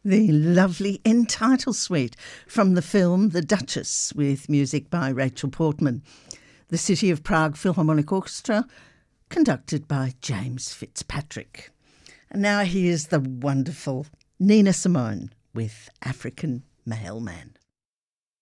The lovely end title suite from the film The Duchess, with music by Rachel Portman. The City of Prague Philharmonic Orchestra, conducted by James Fitzpatrick. And now here's the wonderful Nina Simone with African Mailman.